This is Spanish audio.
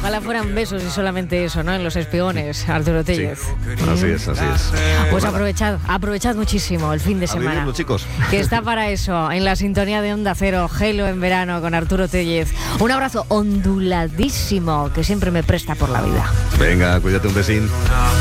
Ojalá fueran besos y solamente eso, ¿no? En los espiones, Arturo Tellez. Sí. Así es. Pues aprovechad muchísimo el fin de semana. Vivirlo, chicos. Que está para eso, en la sintonía de Onda Cero, Gelo en verano con Arturo Tellez. Un abrazo onduladísimo que siempre me presta por la vida. Venga, cuídate, un besín.